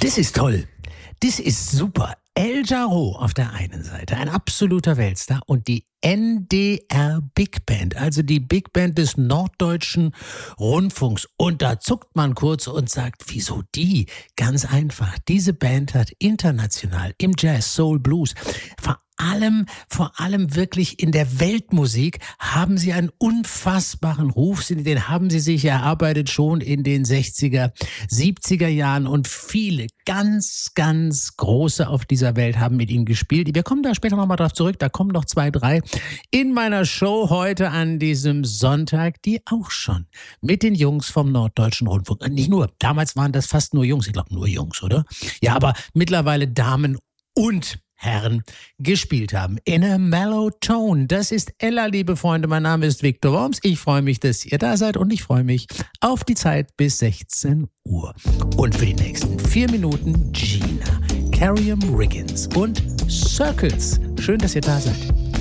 Das ist toll. Das ist super. El Jarreau auf der einen Seite, ein absoluter Weltstar, und die NDR Big Band, also die Big Band des Norddeutschen Rundfunks. Und da zuckt man kurz und sagt, wieso die? Ganz einfach. Diese Band hat international im Jazz, Soul, Blues, vor allem wirklich in der Weltmusik haben sie einen unfassbaren Ruf. Den haben sie sich erarbeitet schon in den 60er, 70er Jahren, und viele ganz, ganz große auf dieser Welt haben mit ihnen gespielt. Wir kommen da später nochmal drauf zurück. Da kommen noch 2, 3 in meiner Show heute an diesem Sonntag, die auch schon mit den Jungs vom Norddeutschen Rundfunk, nicht nur, damals waren das fast nur Jungs, ich glaube nur Jungs, oder? Ja, aber mittlerweile Damen und Herren gespielt haben. In a Mellow Tone. Das ist Ella, liebe Freunde. Mein Name ist Viktor Worms. Ich freue mich, dass ihr da seid, und ich freue mich auf die Zeit bis 16 Uhr. Und für die nächsten 4 Minuten Gina, Carium Riggins und Circles. Schön, dass ihr da seid.